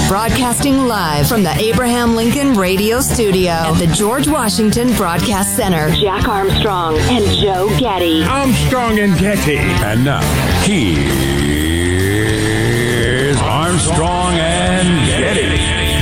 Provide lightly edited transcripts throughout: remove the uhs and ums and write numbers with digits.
Broadcasting live from the Abraham Lincoln Radio Studio at the George Washington Broadcast Center. Jack Armstrong and Joe Getty. Armstrong and Getty. And now, here's Armstrong and Getty.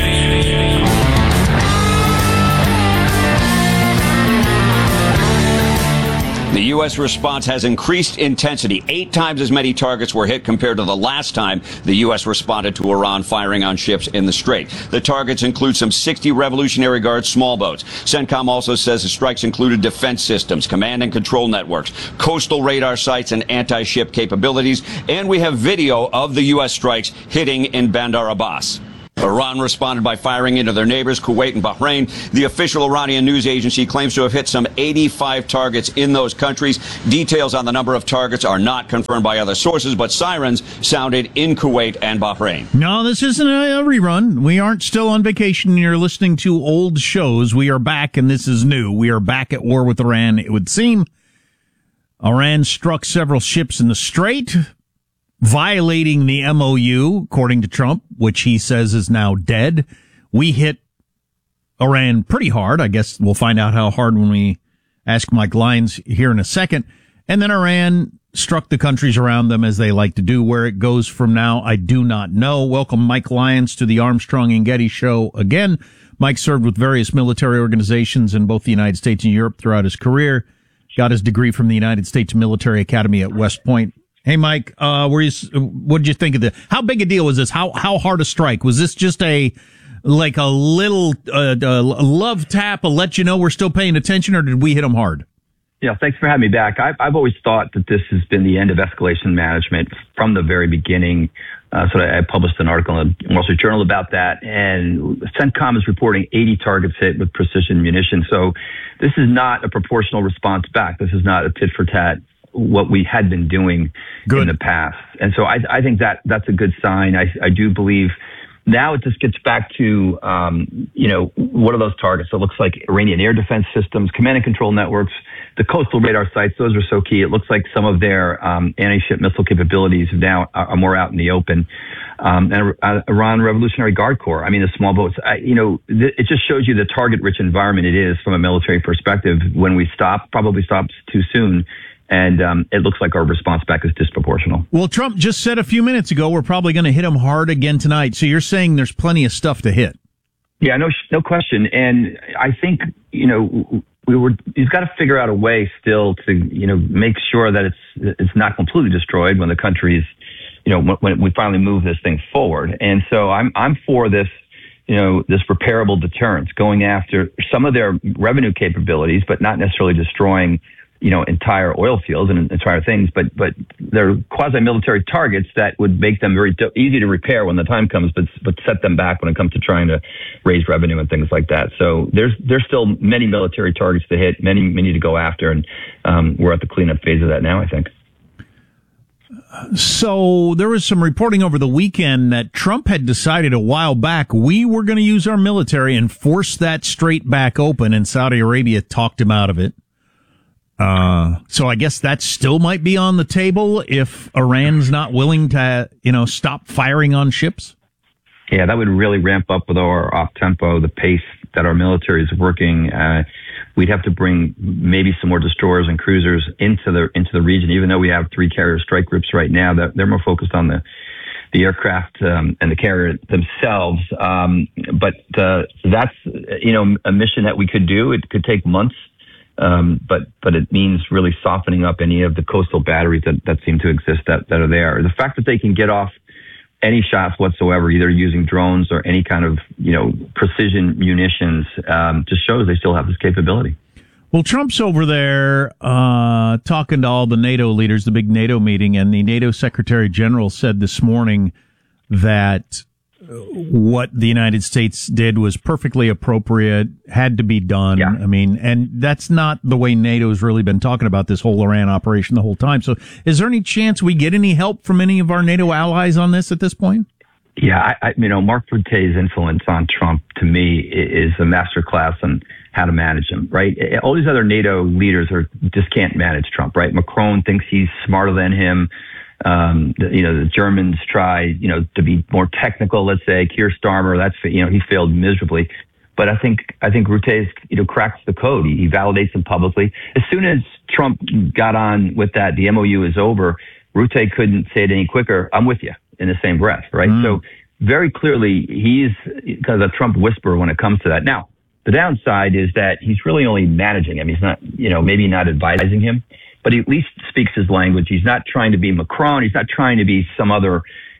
The U.S. response has increased intensity. 8 times as many targets were hit compared to the last time the U.S. responded to Iran firing on ships in the Strait. The targets include some 60 Revolutionary Guard small boats. CENTCOM also says the strikes included defense systems, command and control networks, coastal radar sites, and anti-ship capabilities. And we have video of the U.S. strikes hitting in Bandar Abbas. Iran responded by firing into their neighbors, Kuwait and Bahrain. The official Iranian news agency claims to have hit some 85 targets in those countries. Details on the number of targets are not confirmed by other sources, but sirens sounded in Kuwait and Bahrain. No, this isn't a rerun. We aren't still on vacation. You're listening to old shows. We are back, and this is new. We are back at war with Iran, it would seem. Iran struck several ships in the Strait, violating the MOU, according to Trump, which he says is now dead. We hit Iran pretty hard. I guess we'll find out how hard when we ask Mike Lyons here in a second. And then Iran struck the countries around them, as they like to do. Where it goes from now, I do not know. Welcome, Mike Lyons, to the Armstrong and Getty Show again. Mike served with various military organizations in both the United States and Europe throughout his career. Got his degree from the United States Military Academy at West Point. Hey, Mike, what did you think of this? How big a deal was this? How hard a strike? Was this just a little love tap, a let you know we're still paying attention, or did we hit them hard? Yeah, thanks for having me back. I've always thought that this has been the end of escalation management from the very beginning. So I published an article in the Wall Street Journal about that, and CENTCOM is reporting 80 targets hit with precision munitions. So this is not a proportional response back. This is not a tit for tat, what we had been doing in the past. And so I think that's a good sign. I do believe now it just gets back to, what are those targets? So it looks like Iranian air defense systems, command and control networks, the coastal radar sites. Those are so key. It looks like some of their anti-ship missile capabilities now are more out in the open. And Iran Revolutionary Guard Corps. I mean, the small boats, it just shows you the target-rich environment it is from a military perspective. When we probably stops too soon. And it looks like our response back is disproportional. Well, Trump just said a few minutes ago we're probably going to hit him hard again tonight. So you're saying there's plenty of stuff to hit. Yeah, no question. And I think, he's got to figure out a way still to, make sure that it's not completely destroyed when the country's, when we finally move this thing forward. And so I'm for this, this repairable deterrence, going after some of their revenue capabilities, but not necessarily destroying entire oil fields and entire things, but they're quasi-military targets that would make them very easy to repair when the time comes, but set them back when it comes to trying to raise revenue and things like that. So there's still many military targets to hit, many to go after, and we're at the cleanup phase of that now, I think. So there was some reporting over the weekend that Trump had decided a while back we were going to use our military and force that Strait back open, and Saudi Arabia talked him out of it. So I guess that still might be on the table if Iran's not willing to, stop firing on ships. Yeah, that would really ramp up with our op-tempo, the pace that our military is working. We'd have to bring maybe some more destroyers and cruisers into the region, even though we have 3 carrier strike groups right now. That they're more focused on the aircraft and the carrier themselves. But that's, a mission that we could do. It could take months. But it means really softening up any of the coastal batteries that seem to exist that are there. The fact that they can get off any shots whatsoever, either using drones or any kind of, precision munitions, just shows they still have this capability. Well, Trump's over there talking to all the NATO leaders, the big NATO meeting, and the NATO Secretary General said this morning that what the United States did was perfectly appropriate, had to be done. Yeah. I mean, and that's not the way NATO's really been talking about this whole Iran operation the whole time. So is there any chance we get any help from any of our NATO allies on this at this point? Yeah, Mark Rutte's influence on Trump, to me, is a masterclass on how to manage him, right? All these other NATO leaders just can't manage Trump, right? Macron thinks he's smarter than him. The Germans tried, to be more technical, let's say. Keir Starmer, he failed miserably. But I think Rutte, cracks the code. He validates them publicly. As soon as Trump got on with that, the MOU is over, Rutte couldn't say it any quicker. I'm with you in the same breath, right? So very clearly, he's kind of a Trump whisperer when it comes to that. Now, the downside is that he's really only managing him. He's not, maybe not advising him, but he at least speaks his language. He's not trying to be Macron. He's not trying to be some other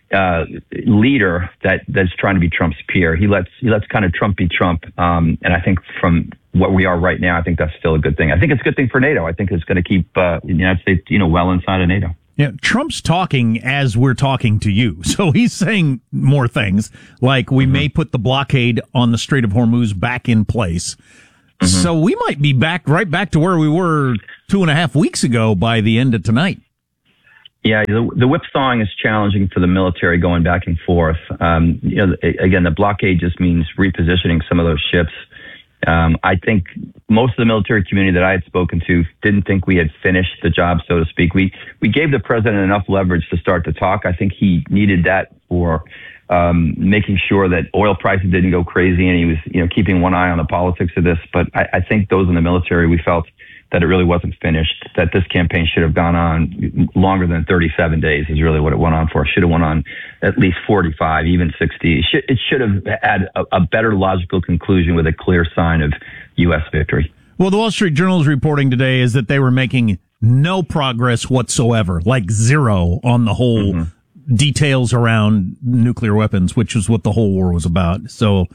leader that's trying to be Trump's peer. He lets kind of Trump be Trump. And I think from what we are right now, I think that's still a good thing. I think it's a good thing for NATO. I think it's going to keep the United States, well inside of NATO. Yeah, Trump's talking as we're talking to you. So he's saying more things like we may put the blockade on the Strait of Hormuz back in place. So we might be right back to where we were 2.5 weeks ago by the end of tonight. Yeah, the whipsawing is challenging for the military going back and forth. Again, the blockade just means repositioning some of those ships. I think most of the military community that I had spoken to didn't think we had finished the job, so to speak. We gave the president enough leverage to start to talk. I think he needed that for making sure that oil prices didn't go crazy, and he was, keeping one eye on the politics of this. But I think those in the military, we felt that it really wasn't finished, that this campaign should have gone on longer than 37 days is really what it went on for. It should have went on at least 45, even 60. It should have had a better logical conclusion with a clear sign of U.S. victory. Well, the Wall Street Journal is reporting today is that they were making no progress whatsoever, like zero on the whole details around nuclear weapons, which is what the whole war was about. So,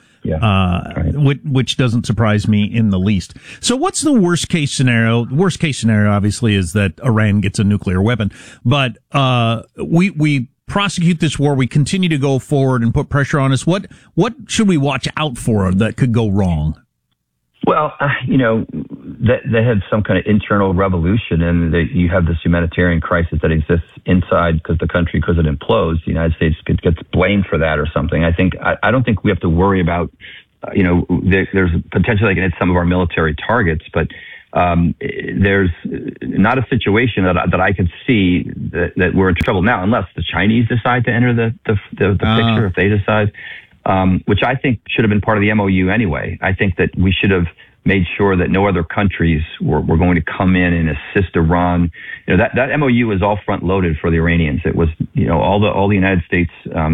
which doesn't surprise me in the least. So what's the worst case scenario? The worst case scenario, obviously, is that Iran gets a nuclear weapon, but, we prosecute this war. We continue to go forward and put pressure on us. What should we watch out for that could go wrong? Well, they had some kind of internal revolution, and you have this humanitarian crisis that exists inside because the country, because it implodes, the United States gets blamed for that or something. I don't think we have to worry about, there's potentially they can hit some of our military targets, but there's not a situation that I can see that we're in trouble now, unless the Chinese decide to enter the picture, if they decide. Which I think should have been part of the MOU anyway. I think that we should have made sure that no other countries were going to come in and assist Iran. That MOU was all front loaded for the Iranians. It was, all the United States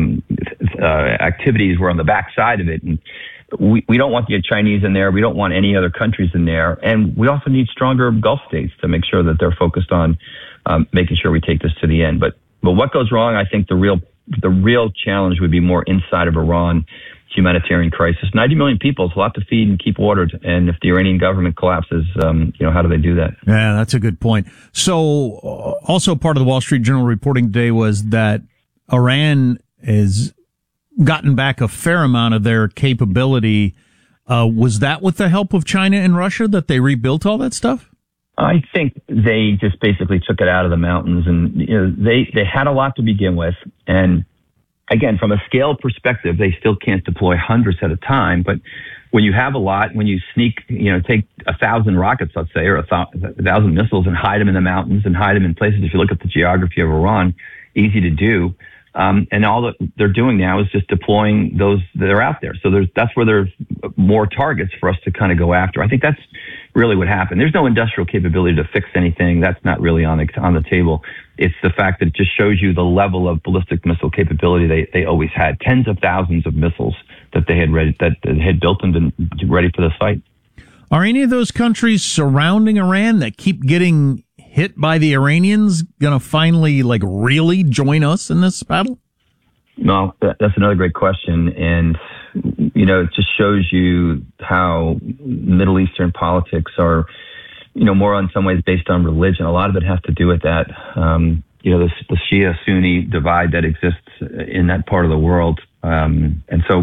activities were on the backside of it. And we don't want the Chinese in there. We don't want any other countries in there. And we also need stronger Gulf states to make sure that they're focused on making sure we take this to the end. But what goes wrong, I think the real challenge would be more inside of Iran, humanitarian crisis. 90 million people is a lot to feed and keep watered. And if the Iranian government collapses, how do they do that? Yeah, that's a good point. So also part of the Wall Street Journal reporting today was that Iran has gotten back a fair amount of their capability. Was that with the help of China and Russia that they rebuilt all that stuff? I think they just basically took it out of the mountains, and they had a lot to begin with. And again, from a scale perspective, they still can't deploy hundreds at a time. But when you have a lot, when you take 1,000 rockets, let's say, or 1,000 missiles and hide them in the mountains and hide them in places, if you look at the geography of Iran, easy to do. And all that they're doing now is just deploying those that are out there. So that's where there's more targets for us to kind of go after. I think that's really what happened. There's no industrial capability to fix anything. That's not really on the table. It's the fact that it just shows you the level of ballistic missile capability they always had. Tens of thousands of missiles that they had built and been ready for the fight. Are any of those countries surrounding Iran that keep getting hit by the Iranians going to finally really join us in this battle? No, that's another great question. And, it just shows you how Middle Eastern politics are, more in some ways based on religion. A lot of it has to do with that. The Shia-Sunni divide that exists in that part of the world. And so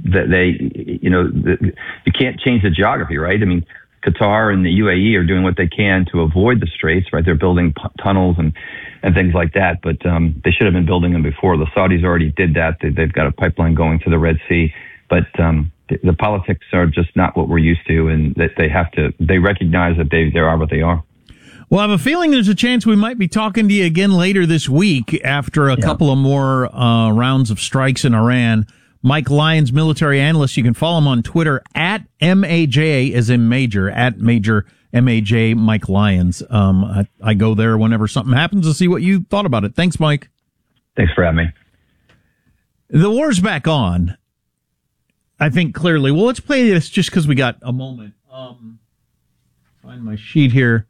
you can't change the geography, right? I mean, Qatar and the UAE are doing what they can to avoid the straits, right? They're building tunnels and things like that, but they should have been building them before. The Saudis already did that. They've got a pipeline going to the Red Sea, but the politics are just not what we're used to, and that they recognize that they are what they are. Well, I have a feeling there's a chance we might be talking to you again later this week after a couple of more rounds of strikes in Iran. Mike Lyons, military analyst. You can follow him on Twitter at MAJ, as in Major, at Major MAJ Mike Lyons. I go there whenever something happens to see what you thought about it. Thanks, Mike. Thanks for having me. The war's back on, I think, clearly. Well, let's play this just because we got a moment. Find my sheet here.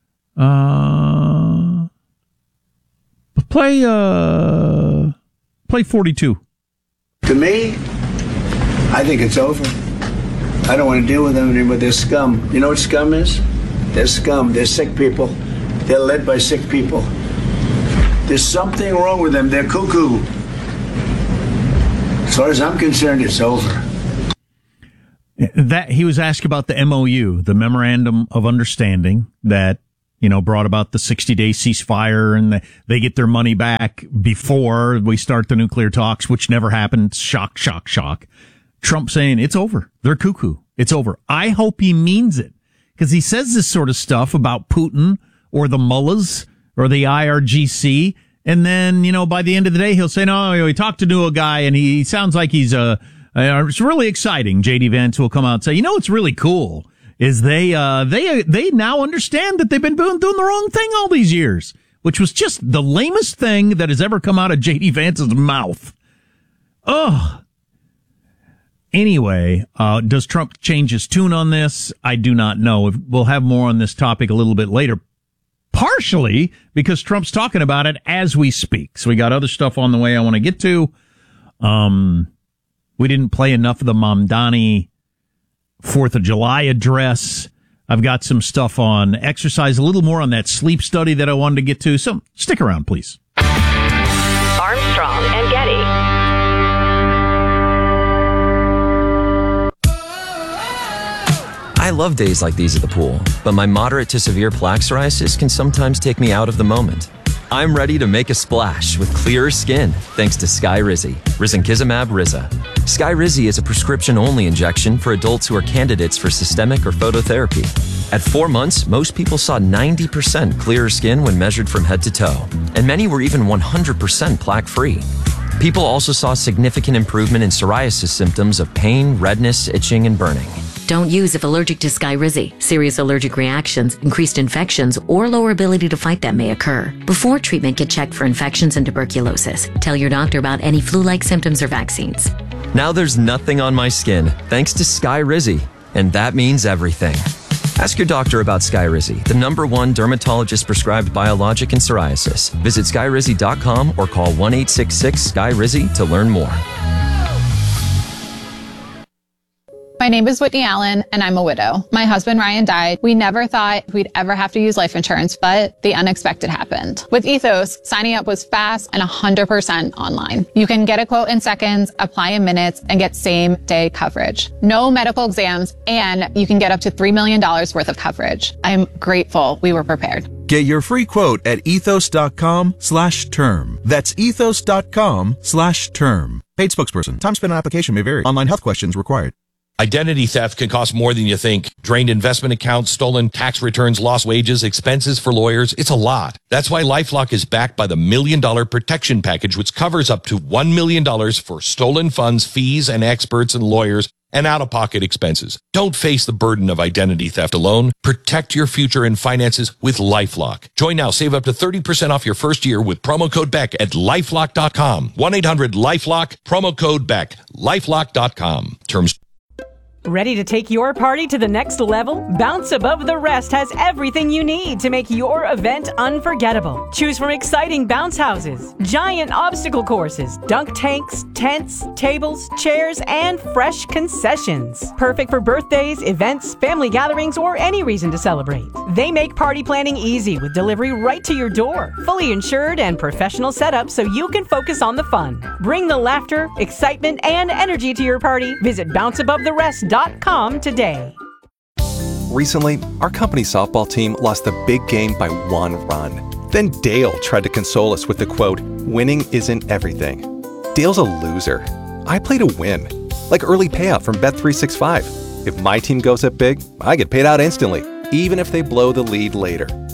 Play 42. To me, I think it's over. I don't want to deal with them anymore. They're scum. You know what scum is? They're scum. They're sick people. They're led by sick people. There's something wrong with them. They're cuckoo. As far as I'm concerned, it's over. That he was asked about the MOU, the Memorandum of Understanding that, brought about the 60-day ceasefire, and they get their money back before we start the nuclear talks, which never happened. Shock, shock, shock. Trump saying it's over. They're cuckoo. It's over. I hope he means it, because he says this sort of stuff about Putin or the mullahs or the IRGC. And then, by the end of the day, he'll say, no, he talked to a guy and he sounds like he's, it's really exciting. JD Vance will come out and say, it's really cool is they now understand that they've been doing the wrong thing all these years, which was just the lamest thing that has ever come out of JD Vance's mouth. Ugh. Anyway, does Trump change his tune on this? I do not know. We'll have more on this topic a little bit later, partially because Trump's talking about it as we speak. So we got other stuff on the way I want to get to. We didn't play enough of the Mamdani 4th of July address. I've got some stuff on exercise, a little more on that sleep study that I wanted to get to. So stick around, please. Armstrong and Getty. I love days like these at the pool, but my moderate to severe plaque psoriasis can sometimes take me out of the moment. I'm ready to make a splash with clearer skin thanks to Skyrizi, Risankizumab Riza. Skyrizi is a prescription-only injection for adults who are candidates for systemic or phototherapy. At 4 months, most people saw 90% clearer skin when measured from head to toe, and many were even 100% plaque-free. People also saw significant improvement in psoriasis symptoms of pain, redness, itching, and burning. Don't use if allergic to Skyrizi. Serious allergic reactions, increased infections, or lower ability to fight them may occur. Before treatment, get checked for infections and tuberculosis. Tell your doctor about any flu-like symptoms or vaccines. Now there's nothing on my skin thanks to Skyrizi, and that means everything. Ask your doctor about Skyrizi, the #1 dermatologist-prescribed biologic in psoriasis. Visit Skyrizi.com or call 1-866-SKYRIZI to learn more. My name is Whitney Allen, and I'm a widow. My husband, Ryan, died. We never thought we'd ever have to use life insurance, but the unexpected happened. With Ethos, signing up was fast and 100% online. You can get a quote in seconds, apply in minutes, and get same-day coverage. No medical exams, and you can get up to $3 million worth of coverage. I'm grateful we were prepared. Get your free quote at ethos.com/term. That's ethos.com/term. Paid spokesperson. Time spent on application may vary. Online health questions required. Identity theft can cost more than you think. Drained investment accounts, stolen tax returns, lost wages, expenses for lawyers. It's a lot. That's why LifeLock is backed by the $1 Million Protection Package, which covers up to $1 million for stolen funds, fees, and experts and lawyers, and out-of-pocket expenses. Don't face the burden of identity theft alone. Protect your future and finances with LifeLock. Join now. Save up to 30% off your first year with promo code BECK at LifeLock.com. 1-800-LifeLock, promo code BECK. LifeLock.com. Terms. Ready to take your party to the next level? Bounce Above the Rest has everything you need to make your event unforgettable. Choose from exciting bounce houses, giant obstacle courses, dunk tanks, tents, tables, chairs, and fresh concessions. Perfect for birthdays, events, family gatherings, or any reason to celebrate. They make party planning easy with delivery right to your door. Fully insured and professional setup so you can focus on the fun. Bring the laughter, excitement, and energy to your party. Visit bounceabovetherest.com today. Recently, our company softball team lost the big game by 1 run. Then Dale tried to console us with the quote, "Winning isn't everything." Dale's a loser. I play to win. Like early payout from Bet365. If my team goes up big, I get paid out instantly, even if they blow the lead later.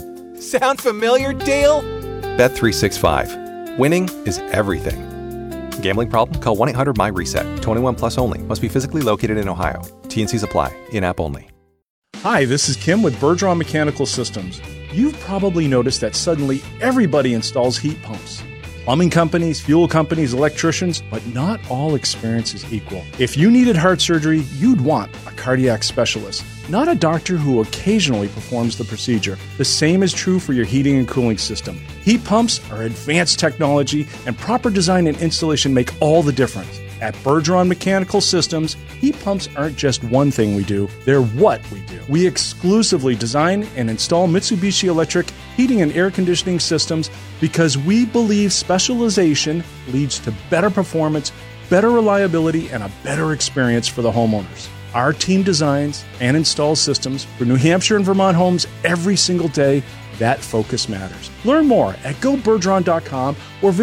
Sound familiar, Dale? Bet365. Winning is everything. Gambling problem? Call 1-800-MY-RESET. 21 plus only. Must be physically located in Ohio. T&Cs apply. In-app only. Hi, this is Kim with Bergeron Mechanical Systems. You've probably noticed that suddenly everybody installs heat pumps. Plumbing companies, fuel companies, electricians, but not all experience is equal. If you needed heart surgery, you'd want a cardiac specialist, not a doctor who occasionally performs the procedure. The same is true for your heating and cooling system. Heat pumps are advanced technology, and proper design and installation make all the difference. At Bergeron Mechanical Systems, heat pumps aren't just one thing we do, they're what we do. We exclusively design and install Mitsubishi Electric heating and air conditioning systems because we believe specialization leads to better performance, better reliability, and a better experience for the homeowners. Our team designs and installs systems for New Hampshire and Vermont homes every single day. That focus matters. Learn more at gobergeron.com or visit